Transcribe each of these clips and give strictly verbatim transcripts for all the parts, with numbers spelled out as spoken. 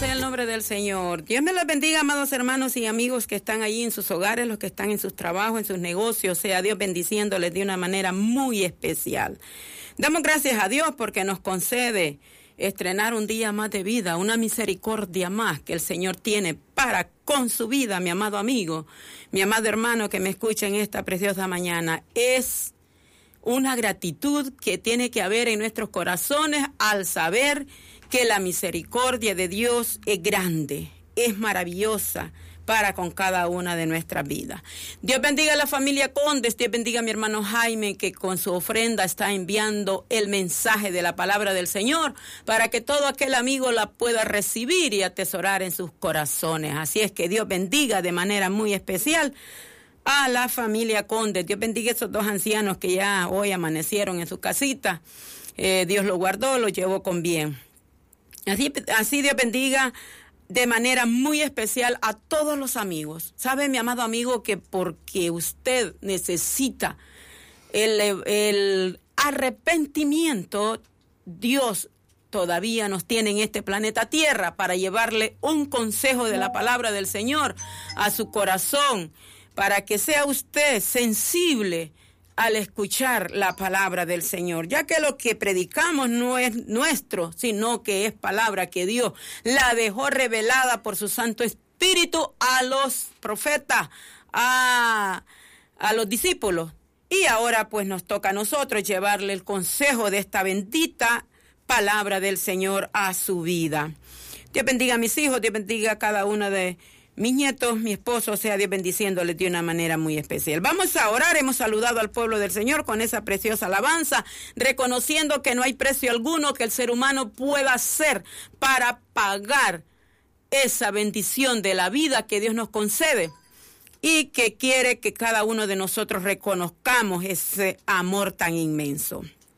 sea el nombre del Señor. Dios me los bendiga, amados hermanos y amigos que están allí en sus hogares, los que están en sus trabajos, en sus negocios. Sea Dios bendiciéndoles de una manera muy especial. Damos gracias a Dios porque nos concede estrenar un día más de vida, una misericordia más que el Señor tiene para con su vida, mi amado amigo, mi amado hermano que me escucha en esta preciosa mañana. Es una gratitud que tiene que haber en nuestros corazones al saber que la misericordia de Dios es grande, es maravillosa para con cada una de nuestras vidas. Dios bendiga a la familia Condes, Dios bendiga a mi hermano Jaime, que con su ofrenda está enviando el mensaje de la palabra del Señor para que todo aquel amigo la pueda recibir y atesorar en sus corazones. Así es que Dios bendiga de manera muy especial a la familia Condes. Dios bendiga a esos dos ancianos que ya hoy amanecieron en su casita. Eh, Dios los guardó, los llevó con bien. Así, así Dios bendiga de manera muy especial a todos los amigos. ¿Sabe, mi amado amigo, que porque usted necesita el, el arrepentimiento, Dios todavía nos tiene en este planeta Tierra para llevarle un consejo de la palabra del Señor a su corazón, para que sea usted sensible al escuchar la palabra del Señor, ya que lo que predicamos no es nuestro, sino que es palabra que Dios la dejó revelada por su Santo Espíritu a los profetas, a, a los discípulos. Y ahora pues nos toca a nosotros llevarle el consejo de esta bendita palabra del Señor a su vida. Dios bendiga a mis hijos, Dios bendiga a cada uno de mis nietos, mi esposo, sea Dios bendiciéndoles de una manera muy especial. Vamos a orar. Hemos saludado al pueblo del Señor con esa preciosa alabanza, reconociendo que no hay precio alguno que el ser humano pueda hacer para pagar esa bendición de la vida que Dios nos concede y que quiere que cada uno de nosotros reconozcamos ese amor tan inmenso.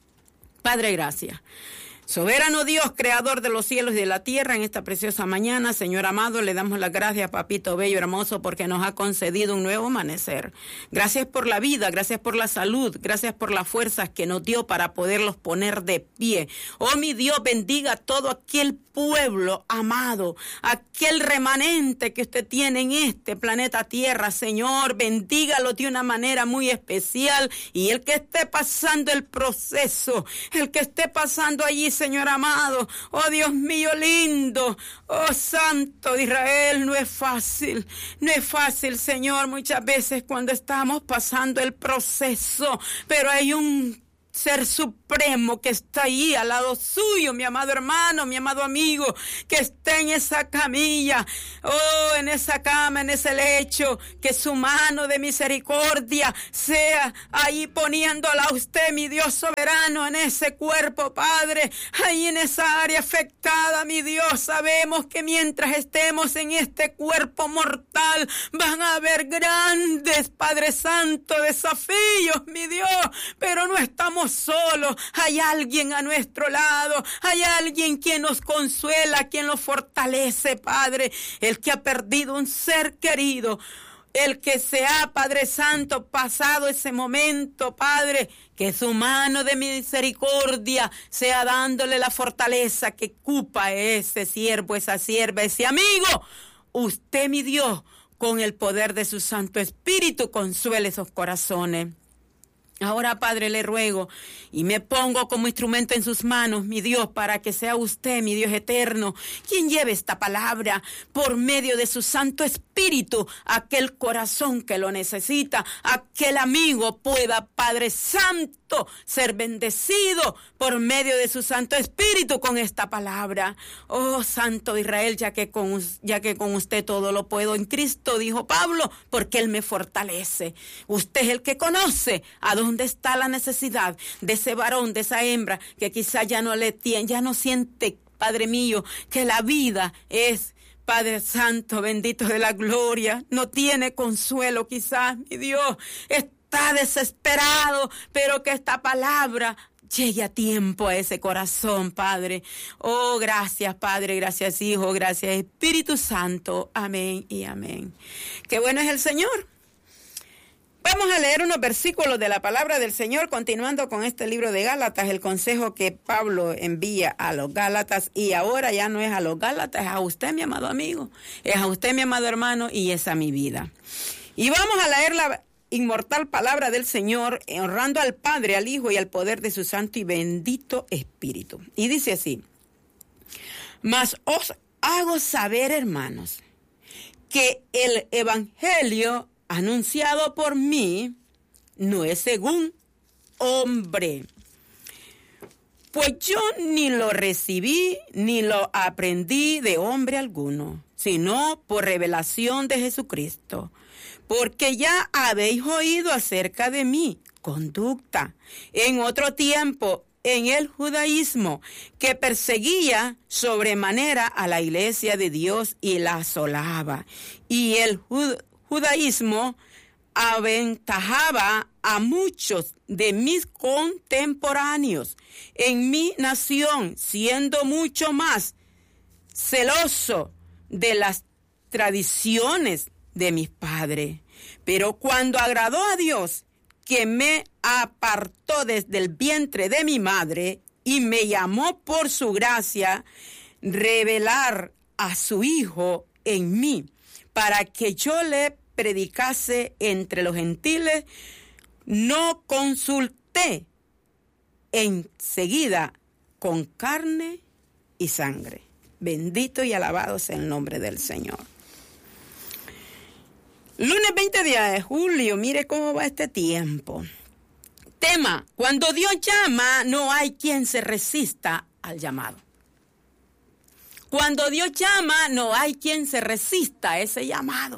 Padre, gracias. Soberano Dios, creador de los cielos y de la tierra, en esta preciosa mañana, Señor amado, le damos las gracias, papito bello, hermoso, porque nos ha concedido un nuevo amanecer. Gracias por la vida, gracias por la salud, gracias por las fuerzas que nos dio para poderlos poner de pie. Oh, mi Dios, bendiga a todo aquel pueblo amado, aquel remanente que usted tiene en este planeta Tierra, Señor, bendígalo de una manera muy especial, y el que esté pasando el proceso, el que esté pasando allí, Señor amado, oh Dios mío lindo, oh Santo de Israel, no es fácil, no es fácil, Señor, muchas veces cuando estamos pasando el proceso, pero hay un Ser supremo que está ahí al lado suyo, mi amado hermano, mi amado amigo, que está en esa camilla, oh, en esa cama, en ese lecho, que su mano de misericordia sea ahí poniéndola a usted, mi Dios soberano, en ese cuerpo, Padre, ahí en esa área afectada, mi Dios. Sabemos que mientras estemos en este cuerpo mortal, van a haber grandes, Padre Santo, desafíos, mi Dios, pero no estamos solos, hay alguien a nuestro lado, hay alguien quien nos consuela, quien nos fortalece, Padre, el que ha perdido un ser querido, el que se ha, Padre Santo, pasado ese momento, Padre, que su mano de misericordia sea dándole la fortaleza que ocupa ese siervo, esa sierva, ese amigo. Usted, mi Dios, con el poder de su Santo Espíritu, consuele esos corazones. Ahora, Padre, le ruego y me pongo como instrumento en sus manos, mi Dios, para que sea usted, mi Dios eterno, quien lleve esta palabra por medio de su Santo Espíritu a aquel corazón que lo necesita, aquel amigo pueda, Padre Santo, ser bendecido por medio de su Santo Espíritu con esta palabra. Oh, Santo de Israel, ya que con, ya que con usted todo lo puedo en Cristo, dijo Pablo, porque Él me fortalece. Usted es el que conoce a dónde está la necesidad de ese varón, de esa hembra, que quizá ya no le tiene, ya no siente, Padre mío, que la vida es, Padre Santo, bendito de la gloria, no tiene consuelo quizás, mi Dios, está desesperado, pero que esta palabra llegue a tiempo a ese corazón, Padre. Oh, gracias, Padre, gracias, Hijo, gracias, Espíritu Santo. Amén y amén. Qué bueno es el Señor. Vamos a leer unos versículos de la palabra del Señor, continuando con este libro de Gálatas, el consejo que Pablo envía a los Gálatas, y ahora ya no es a los Gálatas, es a usted, mi amado amigo, es a usted, mi amado hermano, y es a mi vida. Y vamos a leer la inmortal palabra del Señor, honrando al Padre, al Hijo y al poder de su santo y bendito Espíritu. Y dice así: mas os hago saber, hermanos, que el evangelio anunciado por mí no es según hombre, pues yo ni lo recibí ni lo aprendí de hombre alguno, sino por revelación de Jesucristo, porque ya habéis oído acerca de mi conducta en otro tiempo en el judaísmo, que perseguía sobremanera a la iglesia de Dios y la asolaba, y el jud- judaísmo aventajaba a muchos de mis contemporáneos en mi nación, siendo mucho más celoso de las tradiciones de mis padres. Pero cuando agradó a Dios, que me apartó desde el vientre de mi madre y me llamó por su gracia, revelar a su Hijo en mí, para que yo le predicase entre los gentiles, no consulté enseguida con carne y sangre. Bendito y alabado sea el nombre del Señor. Lunes veinte de julio, mire cómo va este tiempo. Tema: cuando Dios llama, no hay quien se resista al llamado. Cuando Dios llama, no hay quien se resista a ese llamado.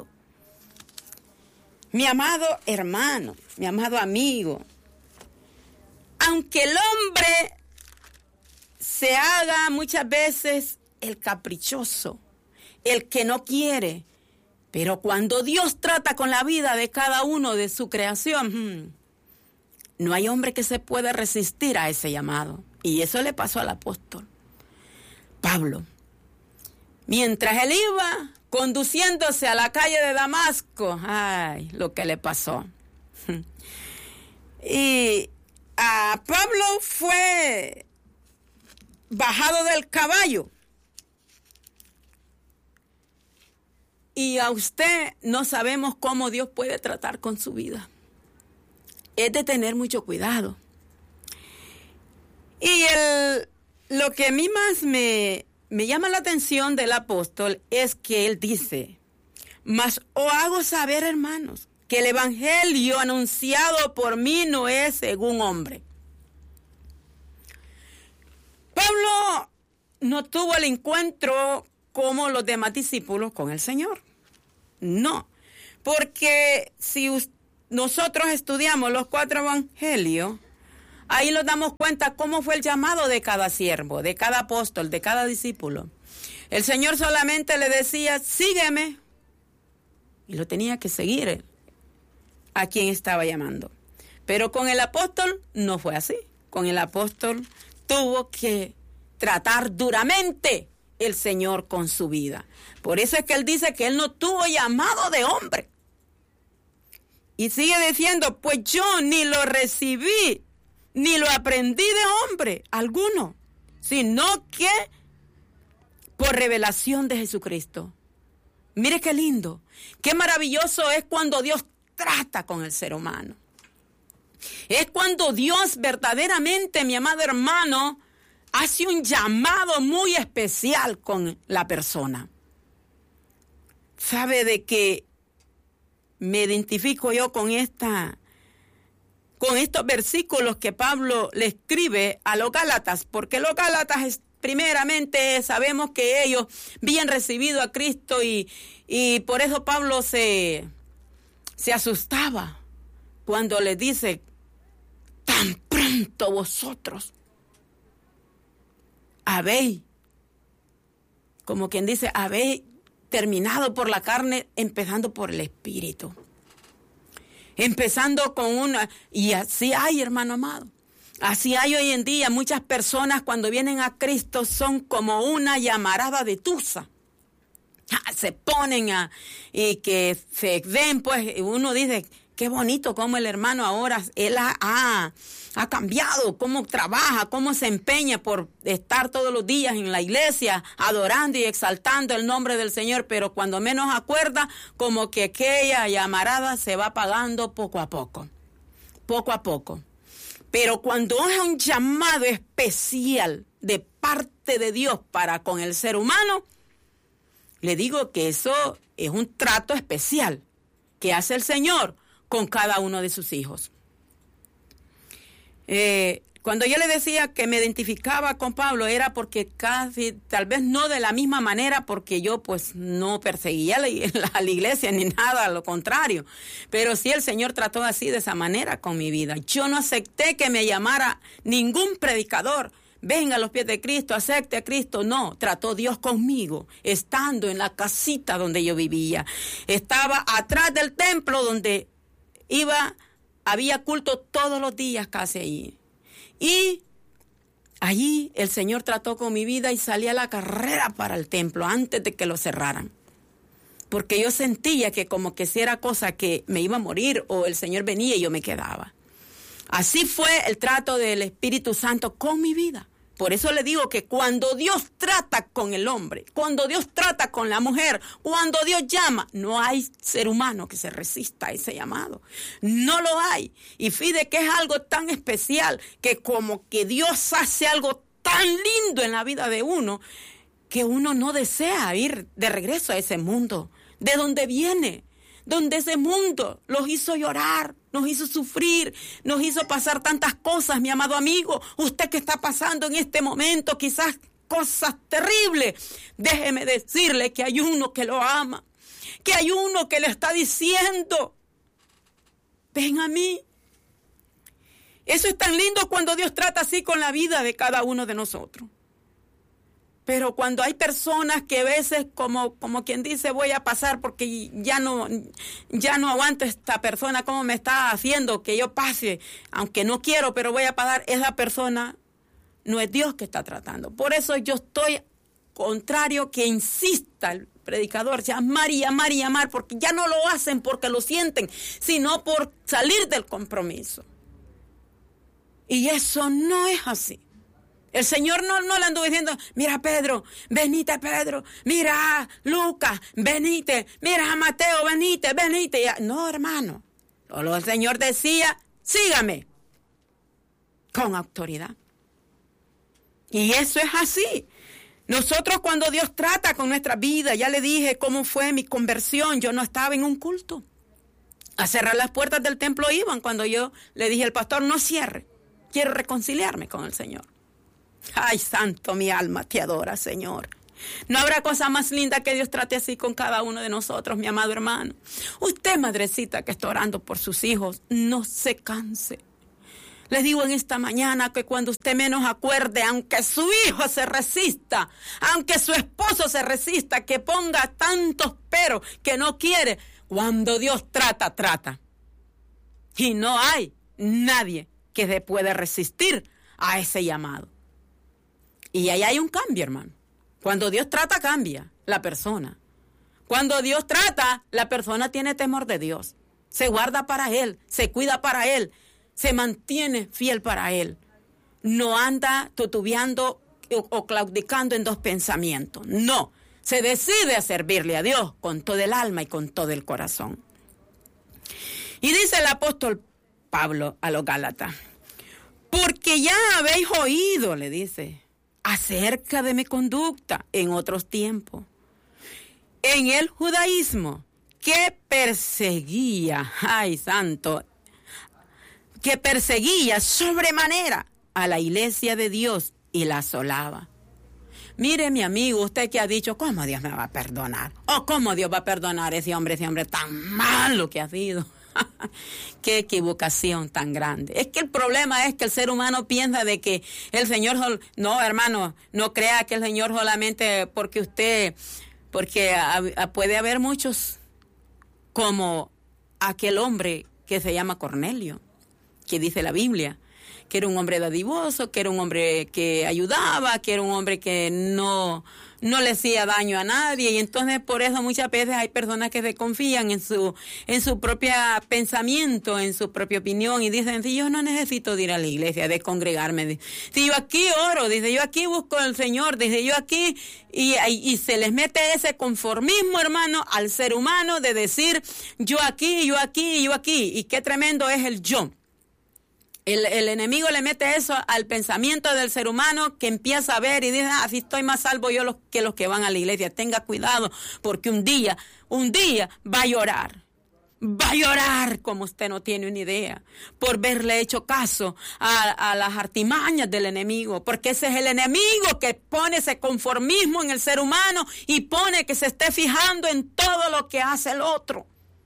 Mi amado hermano, mi amado amigo, aunque el hombre se haga muchas veces el caprichoso, el que no quiere, pero cuando Dios trata con la vida de cada uno de su creación, no hay hombre que se pueda resistir a ese llamado. Y eso le pasó al apóstol Pablo. Mientras él iba conduciéndose a la calle de Damasco, ay, lo que le pasó. Y a Pablo fue bajado del caballo. Y a usted no sabemos cómo Dios puede tratar con su vida. Es de tener mucho cuidado. Y el, lo que a mí más me... Me llama la atención del apóstol es que él dice: mas os hago saber, hermanos, que el evangelio anunciado por mí no es según hombre. Pablo no tuvo el encuentro como los demás discípulos con el Señor. No, porque si us- nosotros estudiamos los cuatro evangelios, ahí nos damos cuenta cómo fue el llamado de cada siervo, de cada apóstol, de cada discípulo. El Señor solamente le decía: sígueme. Y lo tenía que seguir a quien estaba llamando. Pero con el apóstol no fue así. Con el apóstol tuvo que tratar duramente el Señor con su vida. Por eso es que él dice que él no tuvo llamado de hombre. Y sigue diciendo: pues yo ni lo recibí ni lo aprendí de hombre alguno, sino que por revelación de Jesucristo. Mire qué lindo, qué maravilloso es cuando Dios trata con el ser humano. Es cuando Dios verdaderamente, mi amado hermano, hace un llamado muy especial con la persona. ¿Sabe de que me identifico yo con esta... con estos versículos que Pablo le escribe a los Gálatas? Porque los Gálatas, es, primeramente, sabemos que ellos habían recibido a Cristo y, y por eso Pablo se, se asustaba cuando les dice: tan pronto vosotros habéis, como quien dice, habéis terminado por la carne, empezando por el Espíritu. Empezando con una... Y así hay, hermano amado. Así hay hoy en día. Muchas personas cuando vienen a Cristo son como una llamarada de tusa. Se ponen a... Y que se ven, pues, uno dice, qué bonito cómo el hermano ahora, él ha, ha, ha cambiado, cómo trabaja, cómo se empeña por estar todos los días en la iglesia, adorando y exaltando el nombre del Señor, pero cuando menos acuerda, como que aquella llamarada se va apagando poco a poco, poco a poco. Pero cuando es un llamado especial de parte de Dios para con el ser humano, le digo que eso es un trato especial que hace el Señor con cada uno de sus hijos. Eh, cuando yo le decía que me identificaba con Pablo era porque casi, tal vez no de la misma manera, porque yo pues no perseguía a la, a la iglesia ni nada, a lo contrario. Pero sí el Señor trató así, de esa manera con mi vida. Yo no acepté que me llamara ningún predicador. Venga a los pies de Cristo, acepte a Cristo. No, trató Dios conmigo, estando en la casita donde yo vivía. Estaba atrás del templo donde iba, había culto todos los días casi allí. Y allí el Señor trató con mi vida y salí a la carrera para el templo antes de que lo cerraran. Porque yo sentía que como que si era cosa que me iba a morir o el Señor venía y yo me quedaba. Así fue el trato del Espíritu Santo con mi vida. Por eso le digo que cuando Dios trata con el hombre, cuando Dios trata con la mujer, cuando Dios llama, no hay ser humano que se resista a ese llamado. No lo hay. Y fíjate que es algo tan especial que como que Dios hace algo tan lindo en la vida de uno que uno no desea ir de regreso a ese mundo. ¿De dónde viene? Donde ese mundo los hizo llorar, nos hizo sufrir, nos hizo pasar tantas cosas, mi amado amigo. Usted que está pasando en este momento quizás cosas terribles, déjeme decirle que hay uno que lo ama, que hay uno que le está diciendo, ven a mí. Eso es tan lindo cuando Dios trata así con la vida de cada uno de nosotros. Pero cuando hay personas que a veces, como, como quien dice, voy a pasar porque ya no, ya no aguanto esta persona, cómo me está haciendo que yo pase, aunque no quiero, pero voy a pasar, esa persona no es Dios que está tratando. Por eso yo estoy contrario que insista el predicador, llamar y llamar y llamar, porque ya no lo hacen porque lo sienten, sino por salir del compromiso. Y eso no es así. El Señor no, no le anduvo diciendo, mira Pedro, venite Pedro, mira Lucas, venite, mira Mateo, venite, venite. No, hermano, solo el Señor decía, sígame, con autoridad. Y eso es así. Nosotros cuando Dios trata con nuestra vida, ya le dije cómo fue mi conversión, yo no estaba en un culto. A cerrar las puertas del templo iban cuando yo le dije al pastor, no cierre, quiero reconciliarme con el Señor. Ay, santo, mi alma te adora, Señor. No habrá cosa más linda que Dios trate así con cada uno de nosotros, mi amado hermano. Usted, madrecita, que está orando por sus hijos, no se canse. Les digo en esta mañana que cuando usted menos acuerde, aunque su hijo se resista, aunque su esposo se resista, que ponga tantos peros que no quiere, cuando Dios trata, trata. Y no hay nadie que se pueda resistir a ese llamado. Y ahí hay un cambio, hermano. Cuando Dios trata, cambia la persona. Cuando Dios trata, la persona tiene temor de Dios. Se guarda para Él, se cuida para Él, se mantiene fiel para Él. No anda tutubeando o, o claudicando en dos pensamientos. No, se decide a servirle a Dios con todo el alma y con todo el corazón. Y dice el apóstol Pablo a los Gálatas, porque ya habéis oído, le dice, acerca de mi conducta en otros tiempos, en el judaísmo, que perseguía, ay santo, que perseguía sobremanera a la iglesia de Dios y la asolaba. Mire, mi amigo, usted que ha dicho, ¿cómo Dios me va a perdonar? ¿O cómo Dios va a perdonar a ese hombre, ese hombre tan malo que ha sido? Qué equivocación tan grande. Es que el problema es que el ser humano piensa de que el Señor, no, hermano, no crea que el Señor solamente porque usted, porque a, a, puede haber muchos como aquel hombre que se llama Cornelio, que dice la Biblia, que era un hombre dadivoso, que era un hombre que ayudaba, que era un hombre que no, no le hacía daño a nadie. Y entonces por eso muchas veces hay personas que se confían en su, en su propio pensamiento, en su propia opinión, y dicen, si yo no necesito de ir a la iglesia, de congregarme, si yo aquí oro, dice, yo aquí busco al Señor, dice, yo aquí, y, y, y se les mete ese conformismo, hermano, al ser humano de decir, yo aquí, yo aquí, yo aquí, y qué tremendo es el yo. El, el enemigo le mete eso al pensamiento del ser humano, que empieza a ver y dice, ah, si estoy más salvo yo los, que los que van a la iglesia. Tenga cuidado, porque un día, un día va a llorar. Va a llorar como usted no tiene una idea, por verle hecho caso a, a las artimañas del enemigo, porque ese es el enemigo que pone ese conformismo en el ser humano y pone que se esté fijando en todo lo que hace el otro.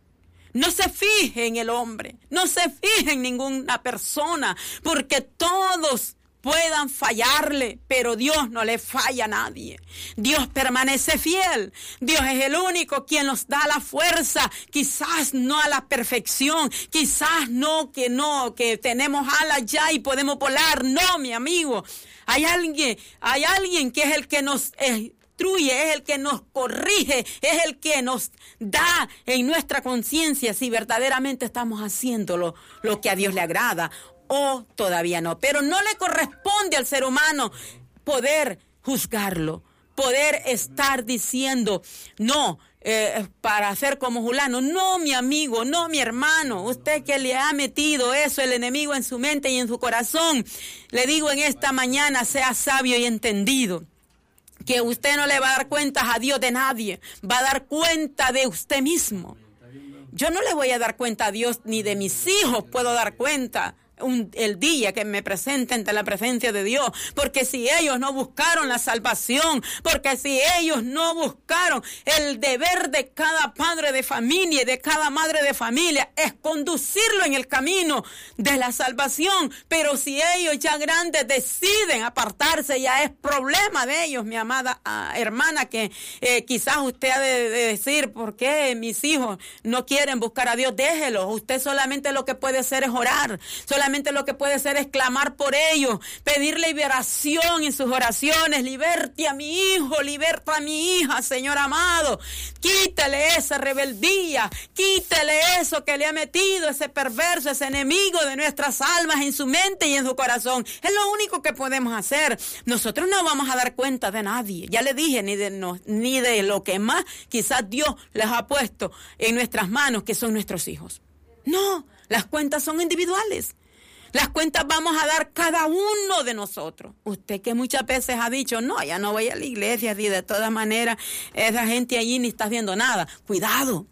No se fije en el hombre, no se fije en ninguna persona, porque todos puedan fallarle, pero Dios no le falla a nadie. Dios permanece fiel. Dios es el único quien nos da la fuerza, quizás no a la perfección, quizás no que no, que tenemos alas ya y podemos volar. No, mi amigo, hay alguien, hay alguien que es el que nos eh, es el que nos corrige, es el que nos da en nuestra conciencia si verdaderamente estamos haciendo lo, lo que a Dios le agrada o todavía no. Pero no le corresponde al ser humano poder juzgarlo, poder estar diciendo, no, eh, para hacer como Julano. No, mi amigo, no, mi hermano, usted que le ha metido eso, el enemigo, en su mente y en su corazón, le digo en esta mañana, sea sabio y entendido, que usted no le va a dar cuentas a Dios de nadie, va a dar cuenta de usted mismo. Yo no le voy a dar cuenta a Dios, ni de mis hijos puedo dar cuenta un, el día que me presente ante la presencia de Dios, porque si ellos no buscaron la salvación, porque si ellos no buscaron, el deber de cada padre de familia y de cada madre de familia es conducirlo en el camino de la salvación. Pero si ellos ya grandes deciden apartarse, ya es problema de ellos, mi amada uh, hermana, que eh, quizás usted ha de, de decir, ¿por qué mis hijos no quieren buscar a Dios? Déjelos. Usted solamente lo que puede hacer es orar, solamente lo que puede hacer es clamar por ellos, pedir liberación en sus oraciones. Liberte a mi hijo, liberta a mi hija, Señor amado. Quítale esa rebeldía, quítale eso que le ha metido ese perverso, ese enemigo de nuestras almas en su mente y en su corazón. Es lo único que podemos hacer. Nosotros no vamos a dar cuenta de nadie. Ya le dije, ni de, no, ni de lo que más quizás Dios les ha puesto en nuestras manos, que son nuestros hijos. No, las cuentas son individuales. Las cuentas vamos a dar cada uno de nosotros. Usted que muchas veces ha dicho, no, ya no voy a la iglesia, y de todas maneras esa gente allí ni está haciendo nada. Cuidado,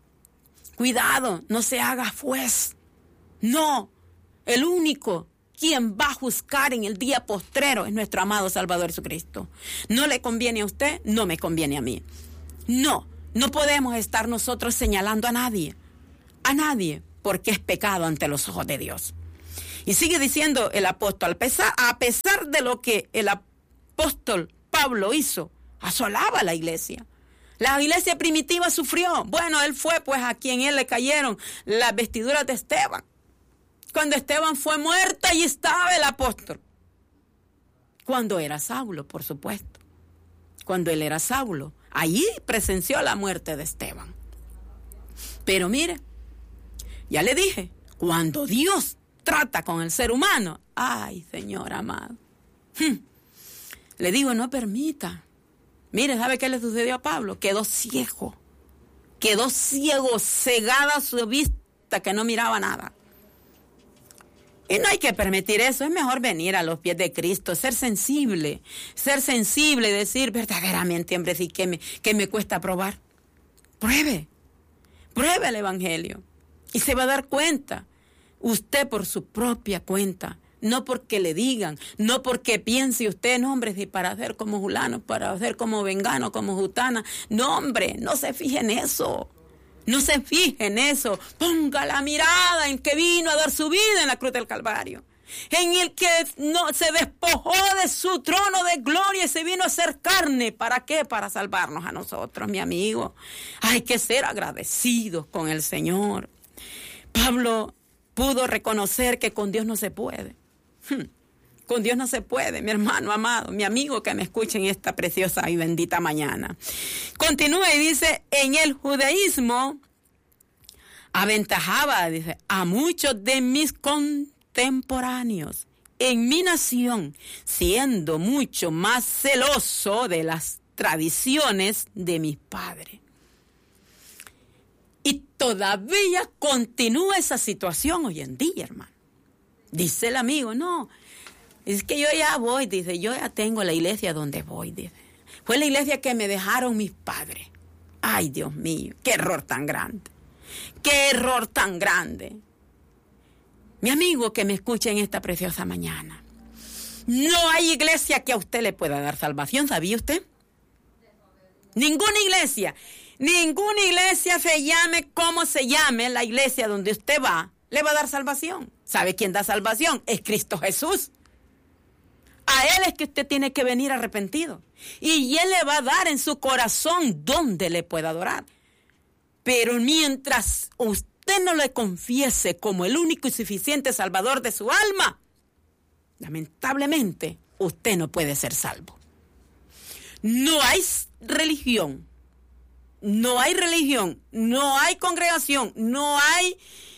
cuidado, no se haga juez. No, el único quien va a juzgar en el día postrero es nuestro amado Salvador Jesucristo. No le conviene a usted, no me conviene a mí. No, no podemos estar nosotros señalando a nadie, a nadie, porque es pecado ante los ojos de Dios. Y sigue diciendo el apóstol, a pesar, a pesar de lo que el apóstol Pablo hizo, asolaba a la iglesia. La iglesia primitiva sufrió. Bueno, él fue pues a quien él le cayeron las vestiduras de Esteban. Cuando Esteban fue muerto, allí estaba el apóstol. Cuando era Saulo, por supuesto. Cuando él era Saulo, allí presenció la muerte de Esteban. Pero mire, ya le dije, cuando Dios trata con el ser humano, ay, Señor amado, hmm. le digo, no permita. Mire, ¿sabe qué le sucedió a Pablo? Quedó ciego, quedó ciego, cegada su vista, que no miraba nada. Y no hay que permitir eso, es mejor venir a los pies de Cristo, ser sensible, ser sensible y decir, verdaderamente, hombre, sí, que me, que me cuesta probar. Pruebe, pruebe el evangelio y se va a dar cuenta. Usted por su propia cuenta, no porque le digan, no porque piense usted, no, hombre, si para hacer como Julano, para hacer como Vengano, como Jutana. No, hombre, no se fije en eso. No se fije en eso. Ponga la mirada en que vino a dar su vida en la cruz del Calvario. En el que no se despojó de su trono de gloria y se vino a hacer carne. ¿Para qué? Para salvarnos a nosotros, mi amigo. Hay que ser agradecidos con el Señor. Pablo pudo reconocer que con Dios no se puede. Hmm. Con Dios no se puede, mi hermano amado, mi amigo que me escucha en esta preciosa y bendita mañana. Continúa y dice, en el judaísmo aventajaba, dice, a muchos de mis contemporáneos en mi nación, siendo mucho más celoso de las tradiciones de mis padres. Y todavía continúa esa situación hoy en día, hermano. Dice el amigo, no, es que yo ya voy, dice, yo ya tengo la iglesia donde voy, dice. Fue la iglesia que me dejaron mis padres. Ay, Dios mío, qué error tan grande. Qué error tan grande. Mi amigo que me escucha en esta preciosa mañana. No hay iglesia que a usted le pueda dar salvación, ¿sabía usted? Ninguna iglesia. Ninguna iglesia se llame como se llame la iglesia donde usted va, le va a dar salvación. ¿Sabe quién da salvación? Es Cristo Jesús. A Él es que usted tiene que venir arrepentido. Y Él le va a dar en su corazón donde le pueda adorar. Pero mientras usted no le confiese como el único y suficiente salvador de su alma, lamentablemente usted no puede ser salvo. No hay religión. No hay religión, no hay congregación, no hay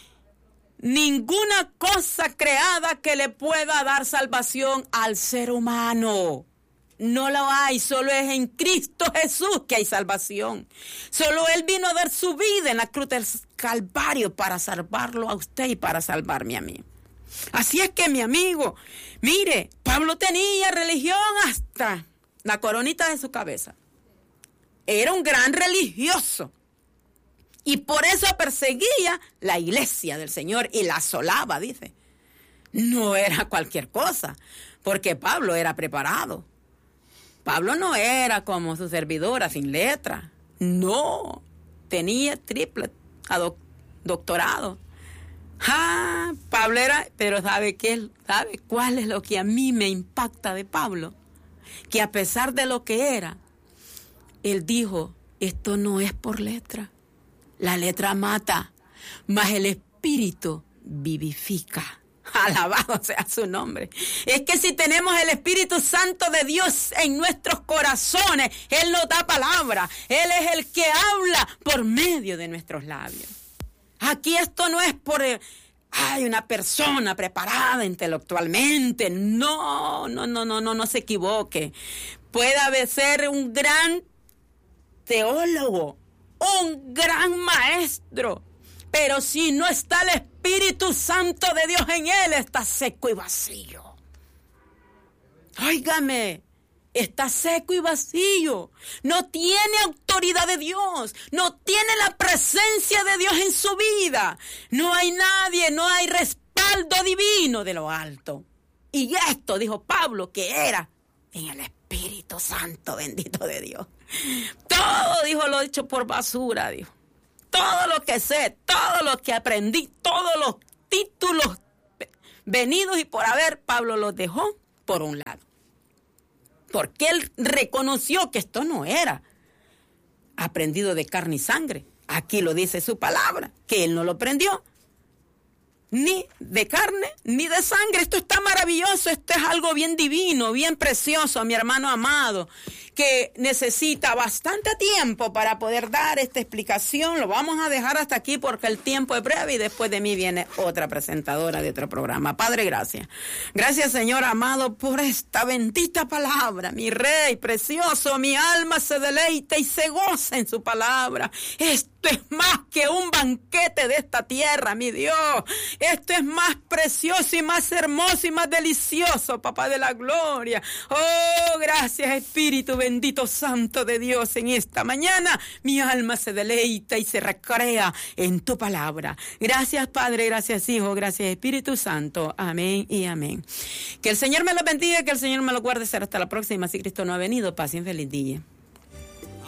ninguna cosa creada que le pueda dar salvación al ser humano. No lo hay, solo es en Cristo Jesús que hay salvación. Solo Él vino a dar su vida en la cruz del Calvario para salvarlo a usted y para salvarme a mí. Así es que, mi amigo, mire, Pablo tenía religión hasta la coronita de su cabeza. Era un gran religioso y por eso perseguía la iglesia del Señor y la asolaba, dice. No era cualquier cosa, porque Pablo era preparado. Pablo no era como su servidora sin letra. No, tenía triple doctorado. Ah, Pablo era, pero ¿sabe qué? ¿Sabe cuál es lo que a mí me impacta de Pablo? Que a pesar de lo que era, él dijo, esto no es por letra. La letra mata, mas el espíritu vivifica. Alabado sea su nombre. Es que si tenemos el Espíritu Santo de Dios en nuestros corazones, Él nos da palabra. Él es el que habla por medio de nuestros labios. Aquí esto no es por... Hay una persona preparada intelectualmente. No, no, no, no, no, no se equivoque. Puede ser un gran teólogo, un gran maestro, pero si no está el Espíritu Santo de Dios en él, está seco y vacío. Óigame, está seco y vacío. No tiene autoridad de Dios, no tiene la presencia de Dios en su vida. No hay nadie, no hay respaldo divino de lo alto. Y esto dijo Pablo que era en el Espíritu Santo bendito de Dios. Todo, dijo, lo he hecho por basura, dijo. Todo lo que sé, todo lo que aprendí, todos los títulos venidos y por haber, Pablo los dejó por un lado. Porque él reconoció que esto no era aprendido de carne y sangre. Aquí lo dice su palabra, que él no lo aprendió. Ni de carne, ni de sangre. Esto está maravilloso, esto es algo bien divino, bien precioso, mi hermano amado, que necesita bastante tiempo para poder dar esta explicación. Lo vamos a dejar hasta aquí porque el tiempo es breve y después de mí viene otra presentadora de otro programa. Padre, gracias. Gracias, Señor amado, por esta bendita palabra. Mi Rey precioso, mi alma se deleita y se goza en su palabra. Esto es más que un banquete de esta tierra, mi Dios. Esto es más precioso y más hermoso y más delicioso, Papá de la gloria. Oh, gracias, Espíritu bendito Santo de Dios. En esta mañana mi alma se deleita y se recrea en tu palabra. Gracias, Padre, gracias, Hijo, gracias, Espíritu Santo. Amén y amén. Que el Señor me lo bendiga, que el Señor me lo guarde. Será hasta la próxima. Si Cristo no ha venido, paz y un feliz día.